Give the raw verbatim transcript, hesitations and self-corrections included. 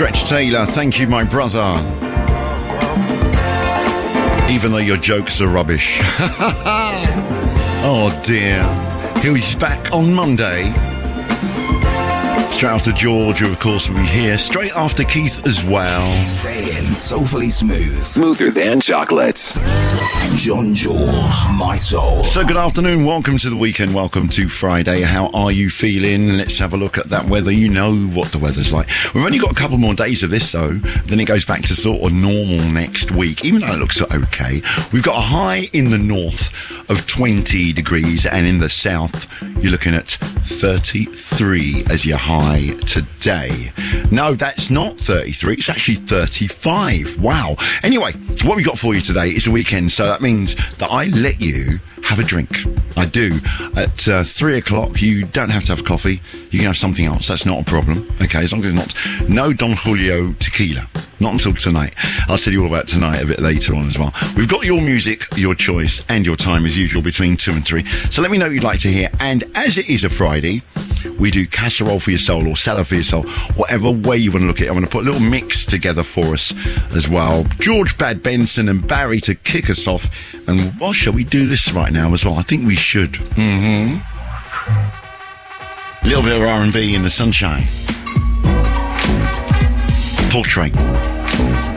Stretch Taylor, thank you, my brother. Even though your jokes are rubbish. Oh dear. He's back on Monday. Straight after George, who of course will be here. Straight after Keith as well. Staying soulfully smooth. Smoother than chocolate. John Jules, My Soul. So good afternoon, welcome to the weekend, welcome to Friday. How are you feeling? Let's have a look at that weather. You know what the weather's like. We've only got a couple more days of this though, then it goes back to sort of normal next week, even though it looks okay. We've got a high in the north of twenty degrees and in the south you're looking at thirty-three as your high today. No, that's not thirty-three, it's actually thirty-five. Wow. Anyway, what we got for you today is a weekend, so that means that I let you have a drink. I do. At uh, three o'clock, you don't have to have coffee. You can have something else. That's not a problem. Okay, as long as it's not no Don Julio tequila. Not until tonight. I'll tell you all about tonight a bit later on as well. We've got your music, your choice, and your time as usual between two and three. So let me know what you'd like to hear. And as it is a Friday, we do casserole for your soul or salad for your soul, whatever way you want to look at it. I'm going to put a little mix together for us as well. George Bad Benson and Barry to kick us off. And well, shall we do this right now as well? I think we should. Mm-hmm. A little bit of R and B in the sunshine. Portrait.